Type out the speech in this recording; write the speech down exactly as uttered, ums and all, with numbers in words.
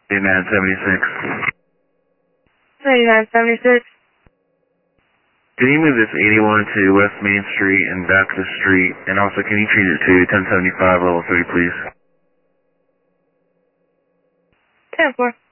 eighty-nine seventy-six. eighty-nine seventy-six. Can you move this eighty-one to West Main Street and back to the street? And also, can you change it to ten seventy-five level three, please? ten four.